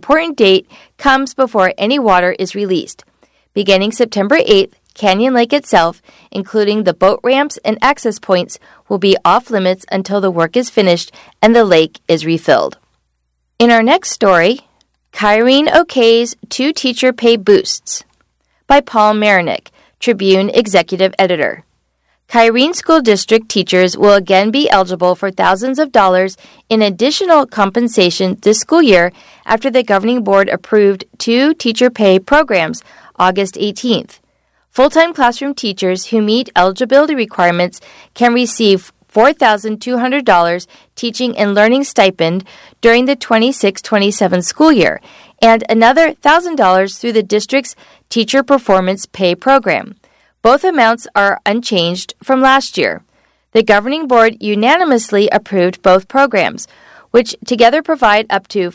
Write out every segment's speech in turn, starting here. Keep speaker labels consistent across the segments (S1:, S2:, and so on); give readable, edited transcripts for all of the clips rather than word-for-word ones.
S1: important date comes before any water is released. Beginning September 8th, Canyon Lake itself, including the boat ramps and access points, will be off-limits until the work is finished and the lake is refilled. In our next story, Kyrene okays 2 teacher pay boosts by Paul Marinick, Tribune Executive Editor. Kyrene School District teachers will again be eligible for thousands of dollars in additional compensation this school year after the governing board approved 2 teacher pay programs August 18th. Full-time classroom teachers who meet eligibility requirements can receive $4,200 teaching and learning stipend during the 26-27 school year and another $1,000 through the district's Teacher Performance Pay program. Both amounts are unchanged from last year. The governing board unanimously approved both programs, which together provide up to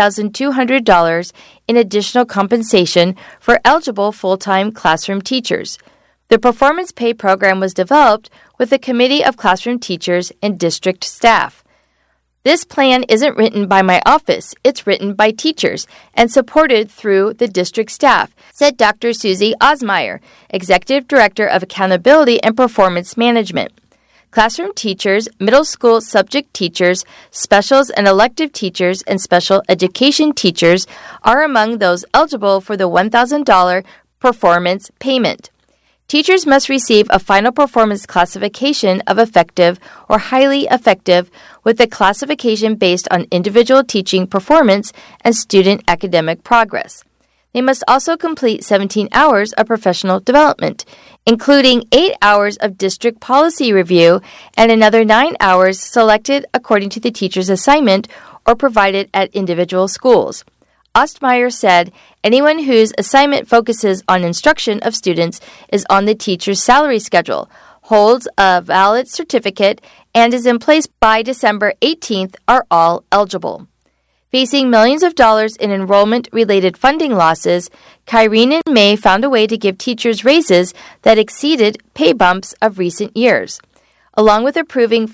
S1: $5,200 in additional compensation for eligible full-time classroom teachers. The Performance Pay program was developed with a committee of classroom teachers and district staff. This plan isn't written by my office, it's written by teachers and supported through the district staff, said Dr. Susie Osmeyer, Executive Director of Accountability and Performance Management. Classroom teachers, middle school subject teachers, specials and elective teachers, and special education teachers are among those eligible for the $1,000 performance payment. Teachers must receive a final performance classification of effective or highly effective with a classification based on individual teaching performance and student academic progress. They must also complete 17 hours of professional development, including 8 hours of district policy review and another 9 hours selected according to the teacher's assignment or provided at individual schools. Ostmeyer said anyone whose assignment focuses on instruction of students is on the teacher's salary schedule, holds a valid certificate, and is in place by December 18th are all eligible. Facing millions of dollars in enrollment-related funding losses, Kyrene in May found a way to give teachers raises that exceeded pay bumps of recent years. Along with approving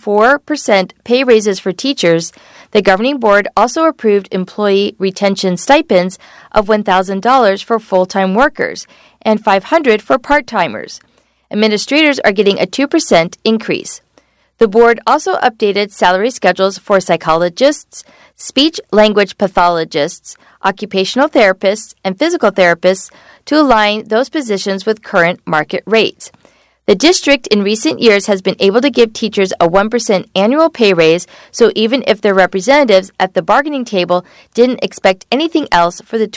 S1: 4% pay raises for teachers, the governing board also approved employee retention stipends of $1,000 for full-time workers and $500 for part-timers. Administrators are getting a 2% increase. The board also updated salary schedules for psychologists, speech-language pathologists, occupational therapists, and physical therapists to align those positions with current market rates. The district in recent years has been able to give teachers a 1% annual pay raise, so even if their representatives at the bargaining table didn't expect anything else for the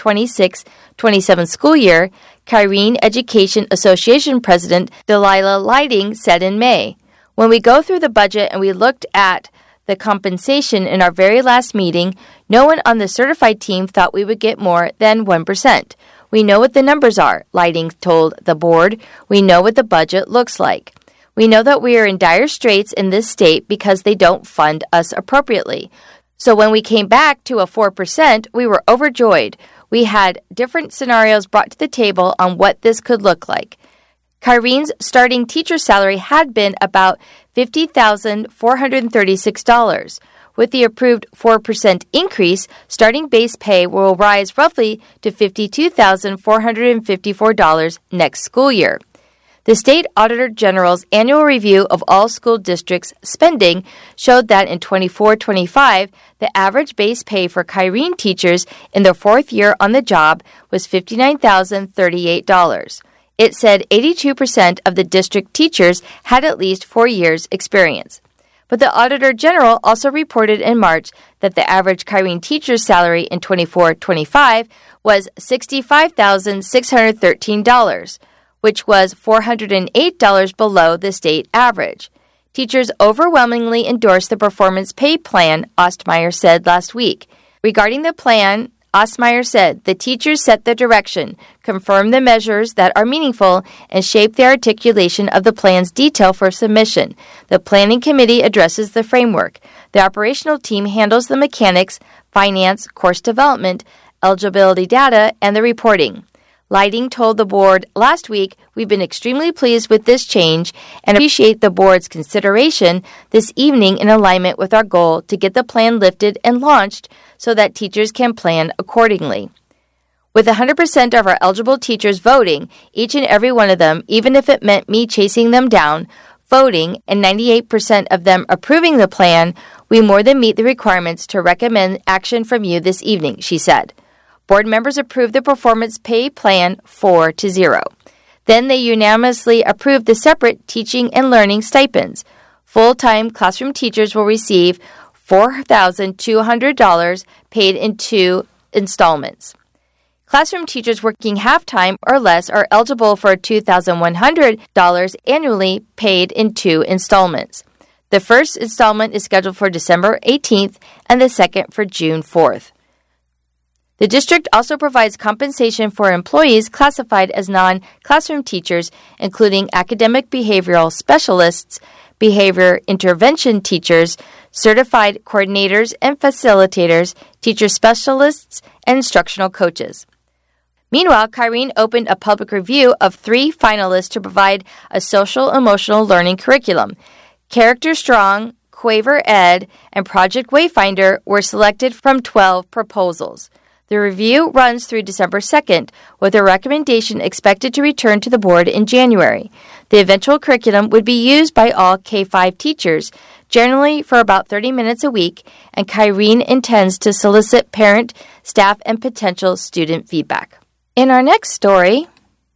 S1: 26-27 school year, Kyrene Education Association President Delilah Lighting said in May, "When we go through the budget and we looked at the compensation in our very last meeting, no one on the certified team thought we would get more than 1%. We know what the numbers are," Lighting told the board. "We know what the budget looks like. We know that we are in dire straits in this state because they don't fund us appropriately. So when we came back to a 4%, we were overjoyed. We had different scenarios brought to the table on what this could look like." Kyrene's starting teacher salary had been about $50,436. With the approved 4% increase, starting base pay will rise roughly to $52,454 next school year. The State Auditor General's annual review of all school districts' spending showed that in 24-25, the average base pay for Kyrene teachers in their 4th year on the job was $59,038. It said 82% of the district teachers had at least 4 years' experience. But the Auditor General also reported in March that the average Kyrene teacher's salary in 24-25 was $65,613, which was $408 below the state average. Teachers overwhelmingly endorsed the performance pay plan, Ostmeyer said last week. Regarding the plan, Ostmeyer said, "The teachers set the direction, confirm the measures that are meaningful, and shape the articulation of the plan's detail for submission. The planning committee addresses the framework. The operational team handles the mechanics, finance, course development, eligibility data, and the reporting." Lighting told the board last week, "We've been extremely pleased with this change and appreciate the board's consideration this evening in alignment with our goal to get the plan lifted and launched so that teachers can plan accordingly." With 100% of our eligible teachers voting, each and every one of them, even if it meant me chasing them down, voting, and 98% of them approving the plan, we more than meet the requirements to recommend action from you this evening, she said. Board members approved the performance pay plan 4-0. Then they unanimously approved the separate teaching and learning stipends. Full-time classroom teachers will receive $4,200 paid in 2 installments. Classroom teachers working half-time or less are eligible for $2,100 annually paid in 2 installments. The first installment is scheduled for December 18th and the second for June 4th. The district also provides compensation for employees classified as non-classroom teachers, including academic behavioral specialists, behavior intervention teachers, certified coordinators and facilitators, teacher specialists, and instructional coaches. Meanwhile, Kyrene opened a public review of 3 finalists to provide a social-emotional learning curriculum. Character Strong, Quaver Ed, and Project Wayfinder were selected from 12 proposals. The review runs through December 2nd, with a recommendation expected to return to the board in January. The eventual curriculum would be used by all K-5 teachers, generally for about 30 minutes a week, and Kyrene intends to solicit parent, staff, and potential student feedback. In our next story,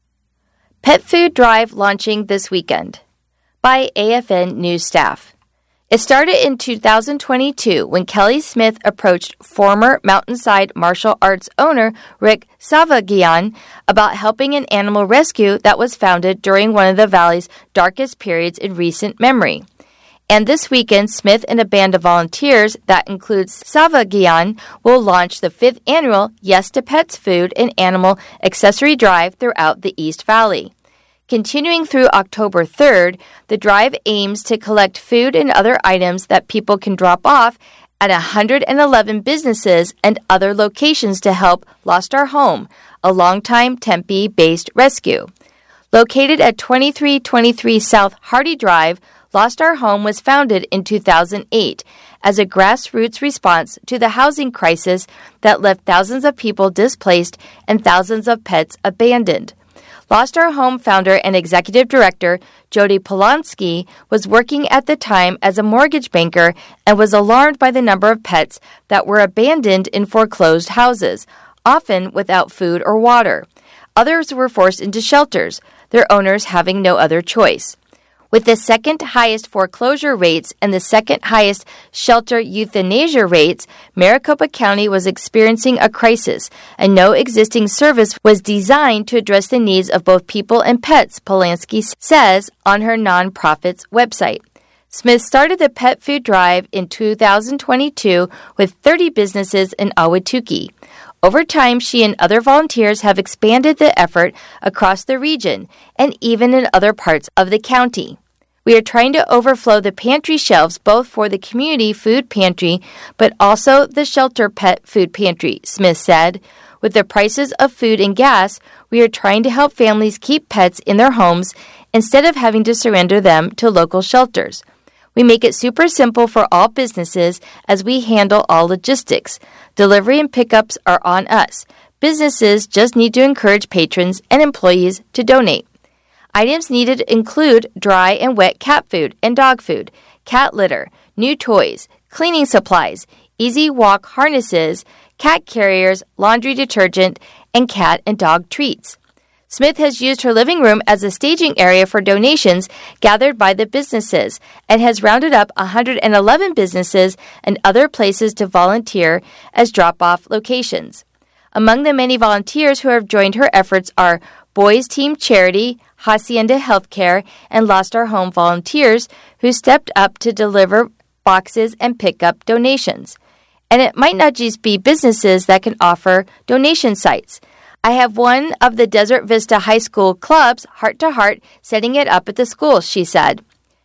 S1: Pet Food Drive launching this weekend by AFN News staff. It started in 2022 when Kelly Smith approached former Mountainside Martial Arts owner Rick Savagian about helping an animal rescue that was founded during one of the valley's darkest periods in recent memory. And this weekend, Smith and a band of volunteers that includes Savagian will launch the 5th annual Yes to Pets Food and Animal Accessory Drive throughout the East Valley. Continuing through October 3rd, the drive aims to collect food and other items that people can drop off at 111 businesses and other locations to help Lost Our Home, a longtime Tempe-based rescue. Located at 2323 South Hardy Drive, Lost Our Home was founded in 2008 as a grassroots response to the housing crisis that left thousands of people displaced and thousands of pets abandoned. Lost Our Home founder and executive director Jody Polanski was working at the time as a mortgage banker and was alarmed by the number of pets that were abandoned in foreclosed houses, often without food or water. Others were forced into shelters, their owners having no other choice. With the second highest foreclosure rates and the second highest shelter euthanasia rates, Maricopa County was experiencing a crisis, and no existing service was designed to address the needs of both people and pets, Polanski says on her nonprofit's website. Smith started the Pet Food Drive in 2022 with 30 businesses in Ahwatukee. Over time, she and other volunteers have expanded the effort across the region and even in other parts of the county. We are trying to overflow the pantry shelves both for the community food pantry but also the shelter pet food pantry, Smith said. With the prices of food and gas, we are trying to help families keep pets in their homes instead of having to surrender them to local shelters. We make it super simple for all businesses as we handle all logistics. Delivery and pickups are on us. Businesses just need to encourage patrons and employees to donate. Items needed include dry and wet cat food and dog food, cat litter, new toys, cleaning supplies, easy walk harnesses, cat carriers, laundry detergent, and cat and dog treats. Smith has used her living room as a staging area for donations gathered by the businesses and has rounded up 111 businesses and other places to volunteer as drop-off locations. Among the many volunteers who have joined her efforts are Boys Team Charity, Hacienda Healthcare, and Lost Our Home volunteers who stepped up to deliver boxes and pick up donations. And it might not just be businesses that can offer donation sites. I have one of the Desert Vista High School clubs, Heart to Heart, setting it up at the school, she said.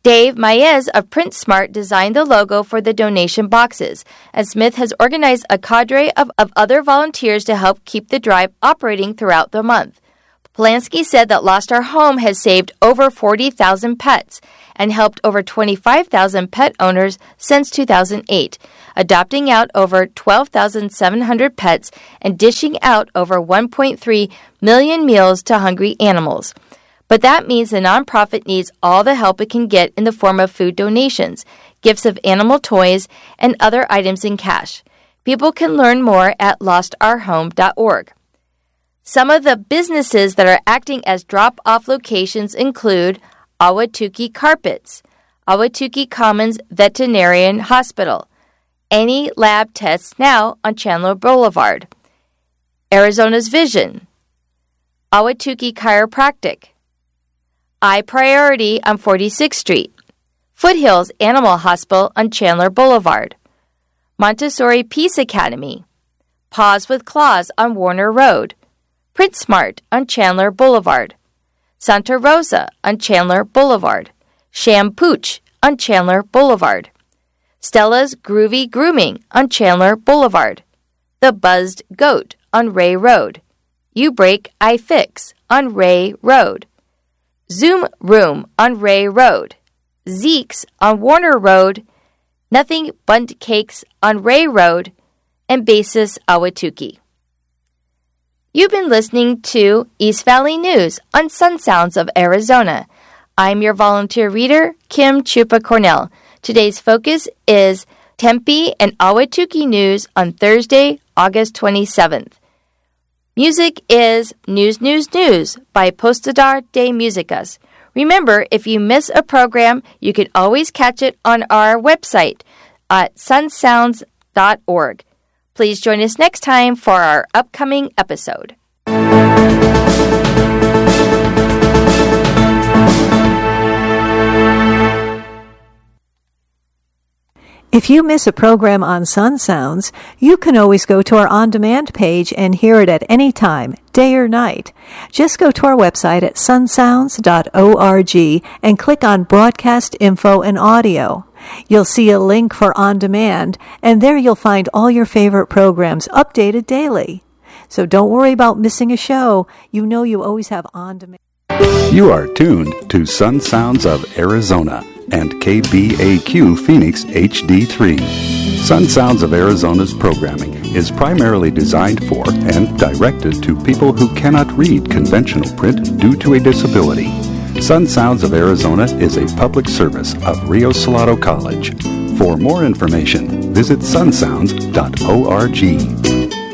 S1: Dave Maez of PrintSmart designed the logo for the donation boxes, and Smith has organized a cadre of other volunteers to help keep the drive operating throughout the month. Polanski said that Lost Our Home has saved over 40,000 pets and helped over 25,000 pet owners since 2008, adopting out over 12,700 pets and dishing out over 1.3 million meals to hungry animals. But that means the nonprofit needs all the help it can get in the form of food donations, gifts of animal toys, and other items in cash. People can learn more at lostourhome.org. Some of the businesses that are acting as drop-off locations include Ahwatukee Carpets, Ahwatukee Commons Veterinarian Hospital, Any Lab Tests Now on Chandler Boulevard, Arizona's Vision, Ahwatukee Chiropractic, iPriority on 46th Street, Foothills Animal Hospital on Chandler Boulevard, Montessori Peace Academy, Paws with Claws on Warner Road, PrintSmart on Chandler Boulevard, Santa Rosa on Chandler Boulevard, Shampooch on Chandler Boulevard, Stella's Groovy Grooming on Chandler Boulevard, The Buzzed Goat on Ray Road, You Break, I Fix on Ray Road, Zoom Room on Ray Road, Zeke's on Warner Road, Nothing Bundt Cakes on Ray Road, and Basis Ahwatukee. You've been listening to East Valley News on Sun Sounds of Arizona. I'm your volunteer reader, Kim Chupa Cornell. Today's focus is Tempe and Ahwatukee news on Thursday, August 27th. Music is News, News, News by Postador de Musicas. Remember, if you miss a program, you can always catch it on our website at sunsounds.org. Please join us next time for our upcoming episode.
S2: If you miss a program on Sun Sounds, you can always go to our on-demand page and hear it at any time, day or night. Just go to our website at sunsounds.org and click on Broadcast Info and Audio. You'll see a link for On Demand, and there you'll find all your favorite programs updated daily. So don't worry about missing a show. You know you always have On Demand.
S3: You are tuned to Sun Sounds of Arizona and KBAQ Phoenix HD3. Sun Sounds of Arizona's programming is primarily designed for and directed to people who cannot read conventional print due to a disability. Sun Sounds of Arizona is a public service of Rio Salado College. For more information, visit sunsounds.org.